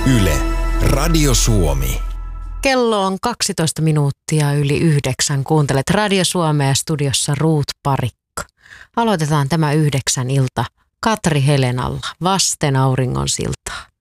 Yle, Radio Suomi. Kello on 12 minuuttia yli 9. Kuuntelet Radio Suomea, studiossa Ruut Parikka. Aloitetaan tämä 9 ilta Katri Helenalla vasten auringon siltaa.